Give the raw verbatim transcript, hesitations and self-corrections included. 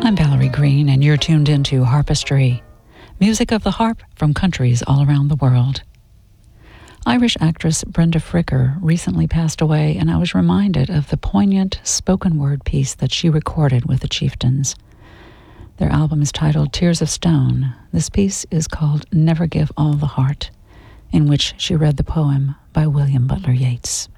I'm Valerie Green, and you're tuned into Harpistry, music of the harp from countries all around the world. Irish actress Brenda Fricker recently passed away, and I was reminded of the poignant spoken word piece that she recorded with the Chieftains. Their album is titled Tears of Stone. This piece is called Never Give All the Heart, in which she read the poem by William Butler Yeats.